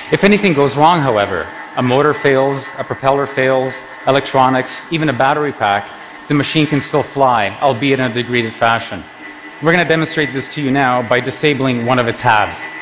If anything goes wrong, however, a motor fails, a propeller fails, electronics, even a battery pack, the machine can still fly, albeit in a degraded fashion. We're going to demonstrate this to you now by disabling one of its halves.